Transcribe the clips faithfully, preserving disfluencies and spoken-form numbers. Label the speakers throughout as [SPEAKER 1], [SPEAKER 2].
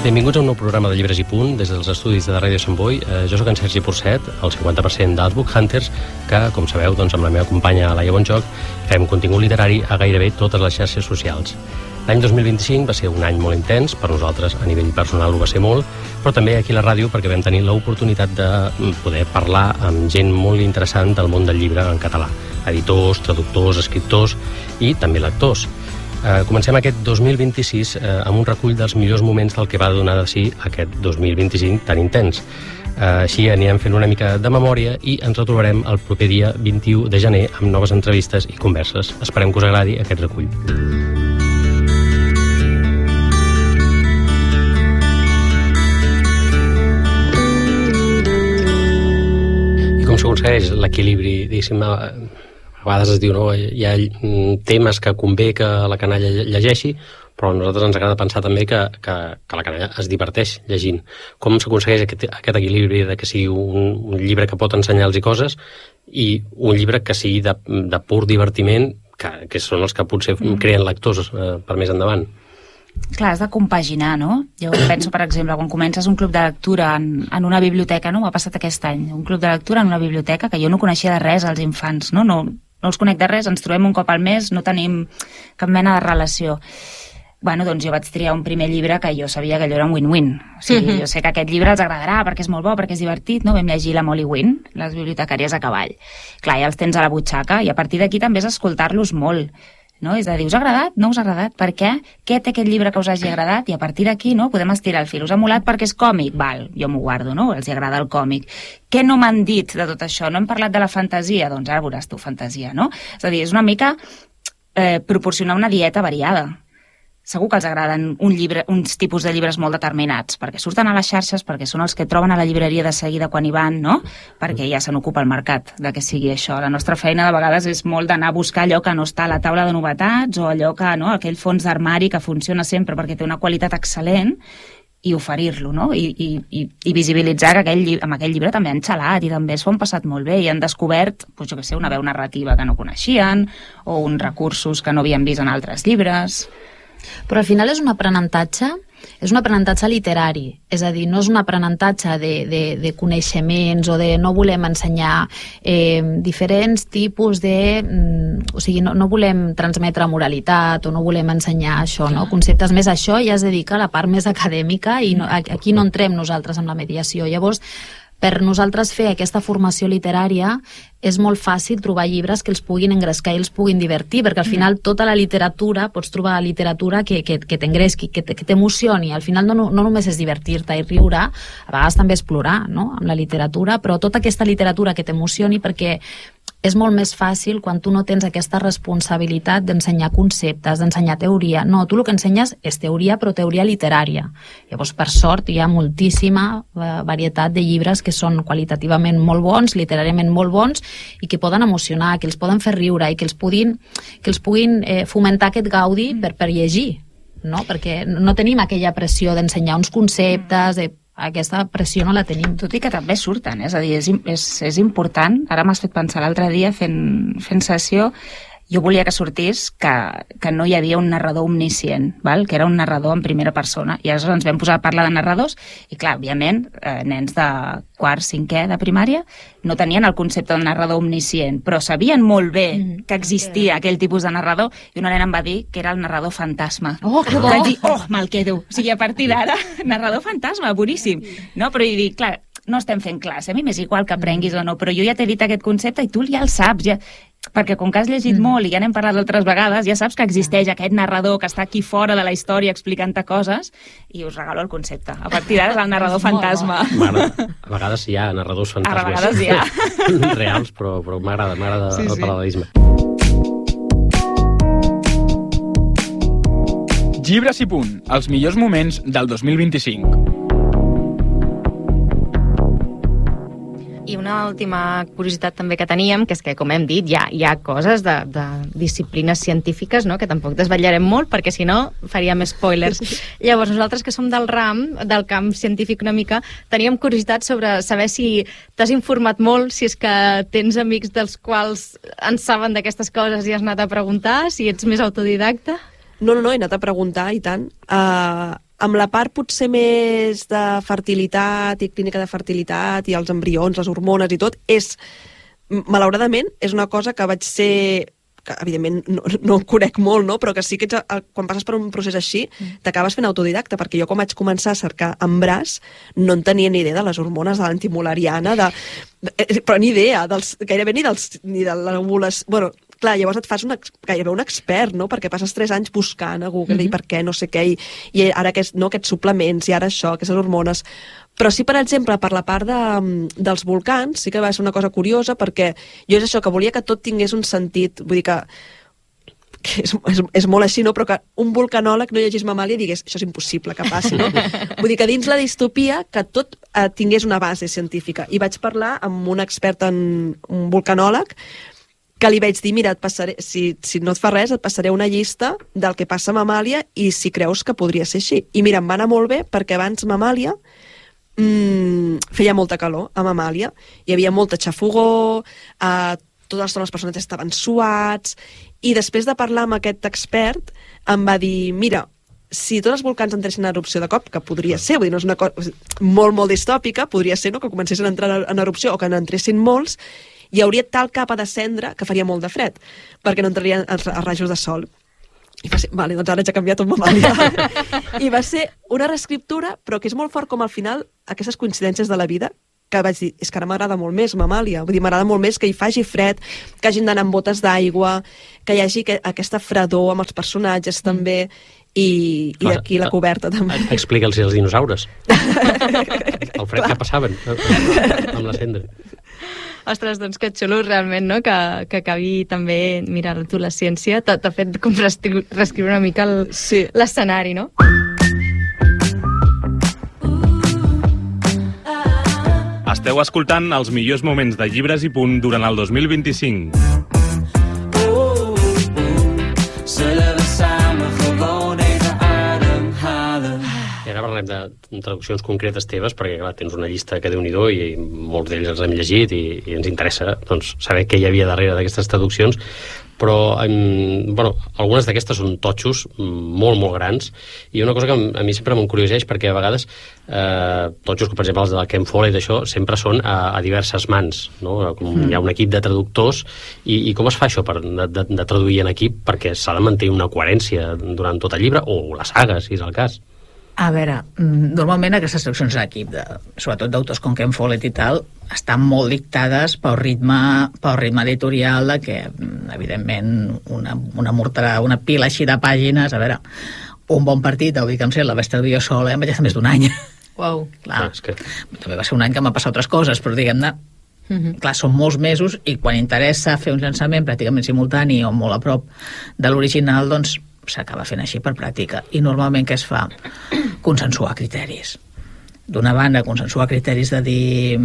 [SPEAKER 1] Benvinguts a un nou programa de Llibres i Punt des dels estudis de Ràdio Sant Boi. Eh, jo sóc en Sergi Porcet, el cinquanta per cent d'Artbook Hunters, que, com sabeu, doncs, amb la meva companya Laia Bonjoc, fem contingut literari a gairebé totes les xarxes socials. L'any dos mil vint-i-cinc va ser un any molt intens, per nosaltres a nivell personal ho va ser molt, però també aquí a la ràdio perquè vam tenir l'oportunitat de poder parlar amb gent molt interessant del món del llibre en català, editors, traductors, escriptors i també lectors. Uh, comencem aquest dos mil vint-i-sis uh, amb un recull dels millors moments del que va donar de si aquest dos mil vint-i-cinc tan intens. Uh, així anirem fent una mica de memòria i ens retrobarem el proper dia vint-i-u de gener amb noves entrevistes i converses. Esperem que us agradi aquest recull. I com s'aconsegueix l'equilibri, diguéssim, a vegades es diu, no? Hi ha temes que convé que la canalla llegeixi, però a nosaltres ens agrada pensar també que, que, que la canalla es diverteix llegint. Com s'aconsegueix aquest, aquest equilibri de que sigui un, un llibre que pot ensenyar-los coses i un llibre que sigui de, de pur divertiment, que, que són els que potser creen lectors eh, per més endavant?
[SPEAKER 2] Clar, has de compaginar, no? Jo penso, per exemple, quan comences un club de lectura en, en una biblioteca, no? M'ha passat aquest any, un club de lectura en una biblioteca que jo no coneixia de res als infants, no? No, no els conec de res, ens trobem un cop al mes, no tenim cap mena de relació. Bueno, doncs jo vaig triar un primer llibre que jo sabia que allò era un win-win. O sigui, mm-hmm. jo sé que aquest llibre els agradarà perquè és molt bo, perquè és divertit, no? Vam llegir la Molly Wynn, Les bibliotecàries a cavall. Clar, ja els tens a la butxaca i a partir d'aquí també és escoltar-los molt. No? És a dir, us ha agradat? No us ha agradat? Per què? Què té aquest llibre que us hagi agradat? I a partir d'aquí, no, podem estirar el fil. Us ha molat perquè és còmic? Val, jo m'ho guardo, no? Els agrada el còmic. Què no m'han dit de tot això? No hem parlat de la fantasia? Doncs ara veuràs tu fantasia, no? És a dir, és una mica eh, proporcionar una dieta variada. Segur que els agraden un llibre, uns tipus de llibres molt determinats, perquè surten a les xarxes, perquè són els que troben a la llibreria de seguida quan hi van, no? Perquè ja se n'ocupa el mercat de que sigui això. La nostra feina de vegades és molt d'anar a buscar allò que no està a la taula de novetats o allò que, no, aquell fons d'armari que funciona sempre perquè té una qualitat excel·lent i oferir-lo, no? I, i, i, i visibilitzar que aquell, amb aquell llibre també han xalat i també s'ho han passat molt bé i han descobert, doncs jo què sé, una veu narrativa que no coneixien o uns recursos que no havien vist en altres llibres.
[SPEAKER 3] Però al final és un aprenentatge, és un aprenentatge literari, és a dir, no és un aprenentatge de, de, de coneixements o de no volem ensenyar eh, diferents tipus de... Mm, o sigui, no, no volem transmetre moralitat o no volem ensenyar això, no? Conceptes més això ja es dedica a la part més acadèmica i no, aquí no entrem nosaltres amb la mediació. Llavors, per nosaltres fer aquesta formació literària és molt fàcil trobar llibres que els puguin engrescar i els puguin divertir, perquè al final tota la literatura, pots trobar literatura que, que, que t'engresqui, que, que t'emocioni. Al final no, no només és divertir-te i riure, a vegades també és plorar, no?, amb la literatura, però tota aquesta literatura que t'emocioni, perquè és molt més fàcil quan tu no tens aquesta responsabilitat d'ensenyar conceptes, d'ensenyar teoria. No, tu el que ensenyes és teoria, però teoria literària. Llavors, per sort, hi ha moltíssima eh, varietat de llibres que són qualitativament molt bons, literàriament molt bons, i que poden emocionar, que els poden fer riure i que els puguin, que els puguin eh, fomentar aquest gaudi per, per llegir, no? Perquè no tenim aquella pressió d'ensenyar uns conceptes, de aquesta pressió no la tenim.
[SPEAKER 2] Tot i que també surten, eh? És a dir, és, és, és important. Ara m'has fet pensar l'altre dia fent, fent sessió, jo volia que sortís que, que no hi havia un narrador omniscient, val? Que era un narrador en primera persona, i aleshores ens vam posar a parlar de narradors i clar, òbviament, eh, nens de quart, cinquè de primària no tenien el concepte de narrador omniscient, però sabien molt bé que existia aquell tipus de narrador, i una nena em va dir que era el narrador fantasma.
[SPEAKER 3] Oh, que bo!
[SPEAKER 2] Vaig dir, oh, me'l quedo. O sigui, a partir d'ara, narrador fantasma, boníssim. No? Però hi dic, clar, no estem fent classe, a mi m'és igual que aprenguis o no, però jo ja t'he dit aquest concepte i tu ja el saps, ja... perquè com que has llegit mm. molt i ja n'hem parlat d'altres vegades, ja saps que existeix aquest narrador que està aquí fora de la història explicant-te coses, i us regalo el concepte. A partir d'ara és el narrador fantasma.
[SPEAKER 1] Bueno, a vegades hi ha narradors fantasmes.
[SPEAKER 2] A vegades hi ha.
[SPEAKER 1] Reals, però, però m'agrada, m'agrada sí, el sí. paral·lelisme.
[SPEAKER 4] Llibres i Punt, els millors moments del dos mil vint-i-cinc.
[SPEAKER 5] I una última curiositat també que teníem, que és que, com hem dit, hi ha, hi ha coses de, de disciplines científiques, no?, que tampoc desvetllarem molt, perquè si no faríem spoilers. Llavors, nosaltres que som del ram, del camp científic una mica, teníem curiositat sobre saber si t'has informat molt, si és que tens amics dels quals en saben d'aquestes coses i has anat a preguntar, si ets més autodidacta.
[SPEAKER 6] No, no, no, he anat a preguntar i tant. Uh, amb la part potser més de fertilitat i clínica de fertilitat i els embrions, les hormones i tot, és, malauradament, és una cosa que vaig ser... que evidentment no, no en conec molt, no? Però que sí que ets, quan passes per un procés així t'acabes fent autodidacta, perquè jo quan vaig començar a cercar embràs no en tenia ni idea de les hormones de l'antimolariana, de, de, però ni idea, dels, gairebé ni, dels, ni de l'ovulació... Bueno, clar, llavors et fas un, gairebé un expert, no? Perquè passes tres anys buscant a Google mm-hmm. i per què, no sé què, i, i ara aquest, no, aquests suplements, i ara això, aquestes hormones... Però sí, per exemple, per la part de, dels volcans, sí que va ser una cosa curiosa, perquè jo és això, que volia que tot tingués un sentit, vull dir que, que és, és, és molt així, no? Però que un volcanòleg no llegís Mamàlia i digués, això és impossible que passi, no? Vull dir que dins la distopia que tot eh, tingués una base científica. I vaig parlar amb un expert en un volcanòleg, que li vaig dir, mira, et passaré, si, si no et fa res, et passaré una llista del que passa a Mamàlia i si creus que podria ser així. I mira, em va anar molt bé, perquè abans Mamàlia Mm, feia molta calor a Mamàlia, hi havia molta xafogó, eh, totes les persones estaven suats, i després de parlar amb aquest expert em va dir, mira, si tots els volcans entressin en erupció de cop, que podria ser, vull dir, no és una cosa molt, molt distòpica, podria ser, no?, que comencessin a entrar en erupció o que n'entressin molts, hi hauria tal capa de cendra que faria molt de fred, perquè no entrarien els, els rajos de sol. I va ser, vale, doncs ara ja ha canviat tot Mamàlia. I va ser una reescriptura, però que és molt fort com al final aquestes coincidències de la vida, que vaig dir, és que ara m'agrada molt més Mamàlia, vull dir, m'agrada molt més que hi faci fred, que hagin d'anar amb botes d'aigua, que hi hagi que, aquesta fredor amb els personatges també, i, i d'aquí la coberta també.
[SPEAKER 1] Explica'ls als dinosaures. El fred que passaven amb la cendra.
[SPEAKER 5] Ostres, doncs que xulo realment, no?, que, que acabi també mirar tu la ciència. T'ha fet com reescriure una mica el, sí. l'escenari, no?
[SPEAKER 7] Esteu escoltant els millors moments de Llibres i Punt durant el dos mil vint-i-cinc.
[SPEAKER 1] I ara parlem de traduccions concretes teves, perquè clar, tens una llista que Déu-n'hi-do i molts d'ells els hem llegit i, i ens interessa doncs, saber què hi havia darrere d'aquestes traduccions, però em, bueno, algunes d'aquestes són totxos molt, molt grans, i una cosa que a mi sempre m'encurioseix, perquè a vegades eh, totxos, com per exemple els de la Ken Follett, això, sempre són a, a diverses mans, no? Com mm. hi ha un equip de traductors, i, i com es fa això per, de, de, de traduir en equip, perquè s'ha de mantenir una coherència durant tot el llibre, o la saga, si és el cas.
[SPEAKER 8] A veure, normalment aquestes traduccions en equip, de, sobretot d'autors com Ken Follett i tal, estan molt dictades pel ritme, pel ritme editorial de que, evidentment, una, una morterada, una pila així de pàgines, a veure, un bon partit, ho dic en sèrio, la vaig traduir jo sola, em vaig estar més d'un any.
[SPEAKER 5] Uau.
[SPEAKER 8] Clar, és que... també va ser un any que m'ha passat altres coses, però diguem-ne, uh-huh. clar, són molts mesos i quan interessa fer un llançament pràcticament simultani o molt a prop de l'original, doncs s'acaba fent així per pràctica. I normalment què es fa? Consensuar criteris. D'una banda, consensuar criteris de dir,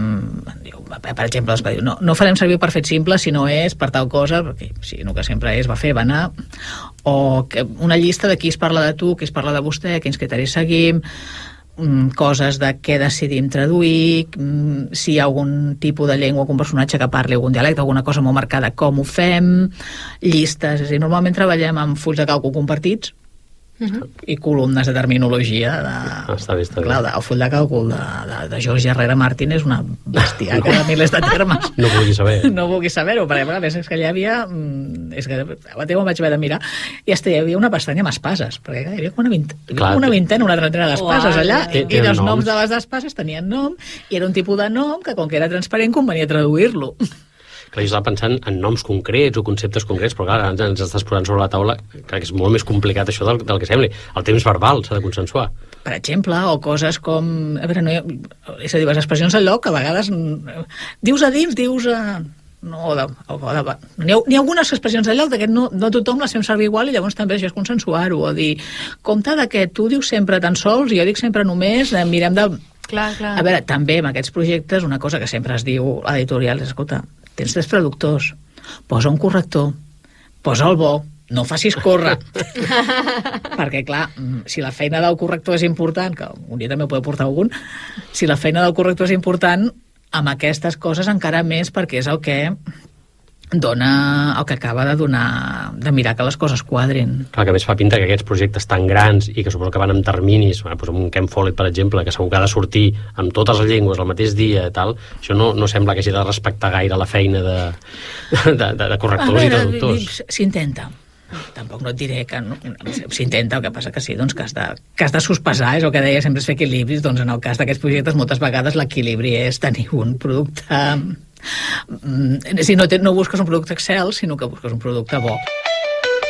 [SPEAKER 8] per exemple, es va dir, no, no farem servir per fet simple si no és per tal cosa, perquè si no que sempre és, va fer, va anar, o que una llista de qui es parla de tu, qui es parla de vostè, quins criteris seguim, coses de què decidim traduir, si hi ha algun tipus de llengua, algun personatge que parli algun dialecte, alguna cosa molt marcada, com ho fem, llistes, és a dir, normalment treballem amb fulls de càlcul compartits, Uh-huh. i columnes de terminologia de,
[SPEAKER 1] ah, està bé, està bé.
[SPEAKER 8] Clar, el full de càlcul de, de, de Jorge Herrera Martín és una bestiaca no. de milers de termes.
[SPEAKER 1] No vulgui saber.
[SPEAKER 8] No vulgui saber-ho, perquè a més és que hi havia és que a la teva vaig haver de mirar i hasta hi havia una pestanya amb espases, perquè hi havia una, vint, clar, una vintena, una trentena d'espases allà, i, i els noms, noms de les espases tenien nom, i era un tipus de nom que com que era transparent convenia traduir-lo.
[SPEAKER 1] Clar, jo estava pensant en noms concrets o conceptes concrets, però clar, ens, ens estàs posant sobre la taula que és molt més complicat això del, del que sembli. El temps verbal s'ha de consensuar.
[SPEAKER 8] Per exemple, o coses com... A veure, no hi ha, és a dir, les expressions al lloc, a vegades dius a dins, dius a... No, de, o de, n'hi ha, n'hi ha algunes expressions al lloc que no, no tothom les fem servir igual i llavors també això és consensuar-ho, o dir, compte de que tu dius sempre tan sols i jo dic sempre només, mirem de...
[SPEAKER 5] Clar, clar.
[SPEAKER 8] A veure, també en aquests projectes una cosa que sempre es diu a l'editorial és, escolta, tens tres traductors, posa un corrector, posa el bo, no facis córrer. Perquè, clar, si la feina del corrector és important, que un dia també ho podeu portar algun, si la feina del corrector és important, amb aquestes coses encara més, perquè és el que dona el que acaba de donar, de mirar que les coses quadrin.
[SPEAKER 1] Clar, que més fa pinta que aquests projectes tan grans i que suposo que van amb terminis, doncs amb un Ken Follett, per exemple, que segur que ha de sortir amb totes les llengües al mateix dia, tal, això no, no sembla que hagi de respectar gaire la feina de, de, de, de correctors i traductors.
[SPEAKER 8] S'intenta. Tampoc no et diré que no, s'intenta, el que passa que sí, doncs que has de, que has de sospesar, és el que deia, sempre és fer equilibris, doncs en el cas d'aquests projectes moltes vegades l'equilibri és tenir un producte, si no, te, no busques un producte Excel, sinó que busques un producte bo.